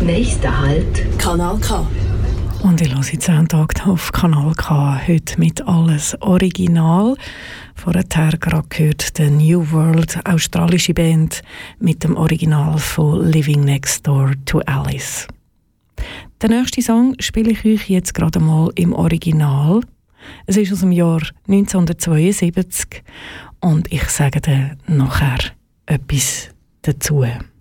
Nächster Halt, Kanal K. Und ich höre 10 Tage auf Kanal K heute mit «Alles Original». Vorher gerade gehört der New World, australische Band, mit dem Original von «Living Next Door to Alice». Den nächsten Song spiele ich euch jetzt gerade mal im Original. Es ist aus dem Jahr 1972 und ich sage dann nachher etwas dazu.